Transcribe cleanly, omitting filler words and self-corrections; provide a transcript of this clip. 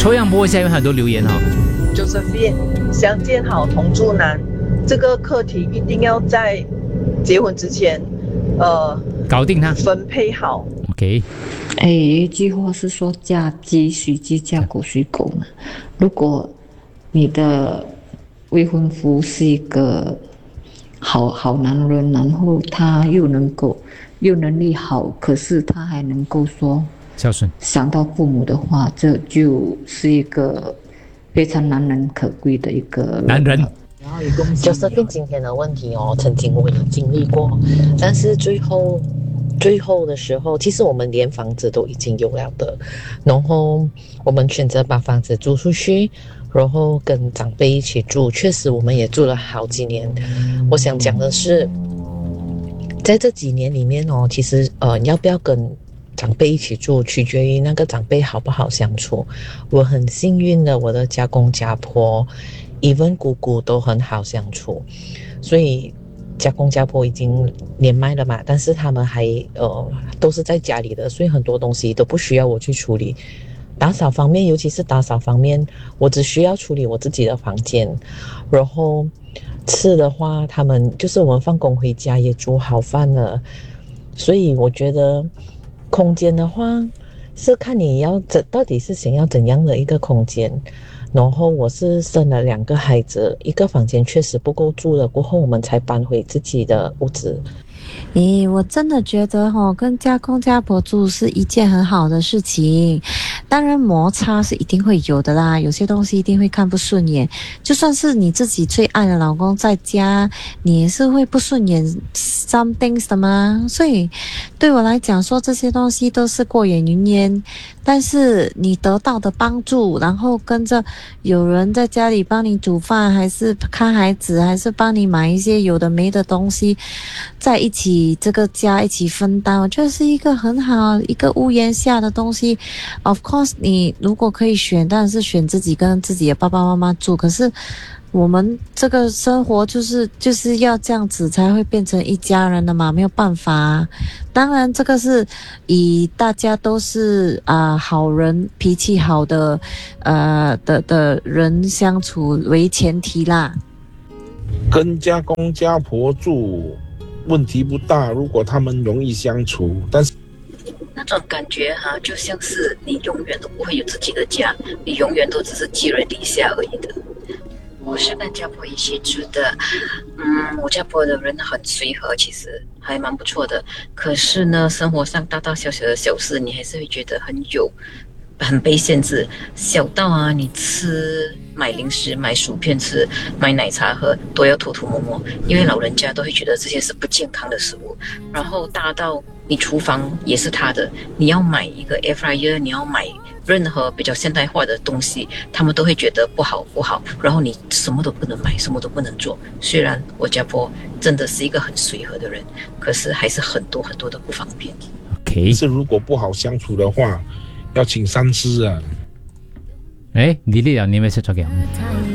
抽样波下面很多留言哦。 Josephine，相见好，同住难，这个课题一定要在结婚之前， 搞定它， 分配好。 OK。 有一句话是说嫁鸡随鸡，嫁狗随狗嘛。如果你的未婚夫是一个好男人，然后他又能力好，可是他还能够说孝顺， 想到父母的话，这就是一个非常难能可贵的一个男人。 就是今天的问题哦，曾经我也经历过，但是最后的时候，其实我们连房子都已经有了的，然后我们选择把房子租出去，然后跟长辈一起住，确实我们也住了好几年。我想讲的是，在这几年里面哦，其实要不要跟长辈一起住，取决于那个长辈好不好相处。我很幸运的，我的家公家婆even 姑姑都很好相处，所以家公家婆已经年迈了嘛，但是他们还都是在家里的，所以很多东西都不需要我去处理。打扫方面，尤其是打扫方面，我只需要处理我自己的房间，然后吃的话，他们就是我们放工回家也煮好饭了，所以我觉得空间的话是看你到底是想要怎样的一个空间。然后我是生了2个孩子，一个房间确实不够住了，过后我们才搬回自己的屋子。 我真的觉得跟家公家婆住是一件很好的事情。当然摩擦是一定会有的啦，有些东西一定会看不顺眼，就算是你自己最爱的老公在家，你也是会不顺眼 some things 的嘛。所以对我来讲说，这些东西都是过眼云烟，但是你得到的帮助，然后跟着有人在家里帮你煮饭，还是看孩子，还是帮你买一些有的没的东西，在一起这个家一起分担，我觉得是一个很好一个屋檐下的东西。Of course， 你如果可以选，当然是选自己跟自己的爸爸妈妈住。可是我们这个生活就是要这样子才会变成一家人的嘛，没有办法啊。当然，这个是以大家都是好人、脾气好的的人相处为前提啦。 跟家公家婆住问题不大，如果他们容易相处，但是那种感觉就像是你永远都不会有自己的家，你永远都只是寄人篱下而已的。我是跟家婆一起住的，我家婆的人很随和，其实还蛮不错的。可是呢，生活上大大小小的小事，你还是会觉得很被限制。小到你买零食、买薯片吃、买奶茶喝，都要偷偷摸摸，因为老人家都会觉得这些是不健康的食物。然后大到你厨房也是他的，你要买一个 air fryer， 你要买任何比较现代化的东西，他们都会觉得不好，然后你什么都不能买，什么都不能做。虽然我家婆真的是一个很随和的人，可是还是很多很多的不方便。 OK， 是如果不好相处的话，要请三思啊。 你呢？你有咩说错嘅？